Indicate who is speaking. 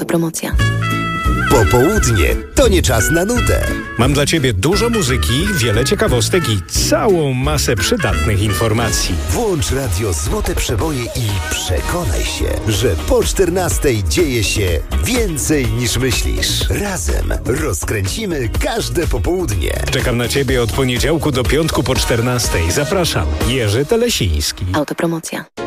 Speaker 1: Autopromocja.
Speaker 2: Popołudnie to nie czas na nudę.
Speaker 3: Mam dla Ciebie dużo muzyki, wiele ciekawostek i całą masę przydatnych informacji.
Speaker 2: Włącz radio Złote Przeboje i przekonaj się, że po 14 dzieje się więcej niż myślisz. Razem rozkręcimy każde popołudnie.
Speaker 3: Czekam na Ciebie od poniedziałku do piątku po 14. Zapraszam, Jerzy Telesiński.
Speaker 1: Autopromocja.